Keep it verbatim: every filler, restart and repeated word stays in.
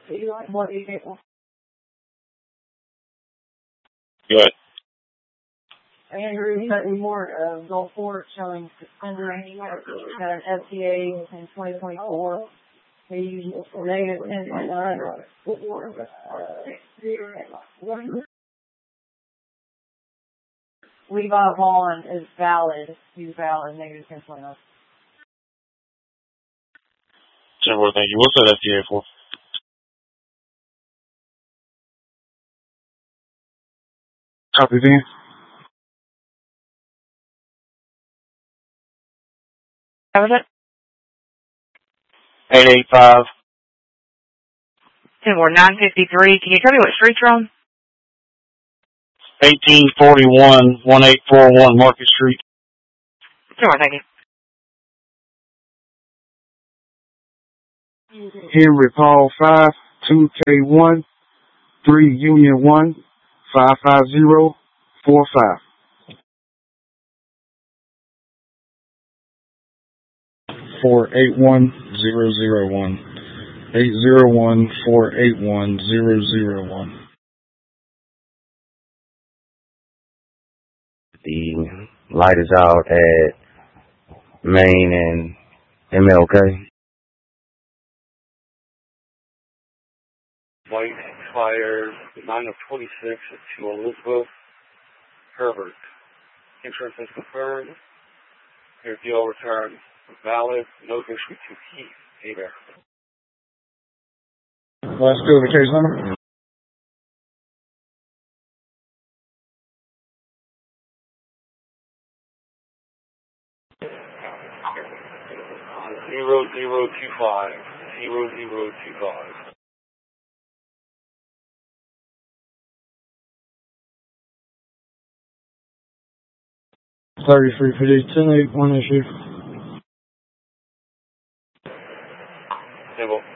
Good. Andrew, you got any more uh, Gulfport showing under an F T A in twenty twenty-four. He's negative ten point nine. Levi Vaughn is valid. He's valid, negative ten point nine. Sure, thank you. What's that F T A for? Copy, then. How was it? eight eight five. ten more, nine fifty-three. Can you tell me what street you're on? eighteen forty-one, one eight four one Market Street. Sure, thank you. Henry Paul five, two K one, three Union one, five five zero, four five. Four eight one zero zero one. Eight zero one four eight one zero zero one. The light is out at Main and M L K. Light expires nine of twenty-six at two Elizabeth. Herbert. Insurance is confirmed. Your deal return valid. No issue to Keith. Hey there. Let's go to the case number. Zero zero two five. Zero zero two five. thirty-three fifty, ten eight, one issue. Table.